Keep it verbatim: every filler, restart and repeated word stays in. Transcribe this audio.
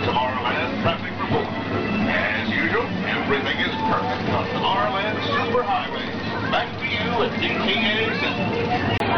Tomorrowland traffic report. As usual, everything is perfect on Tomorrowland Superhighway. Back to you at D T A Center.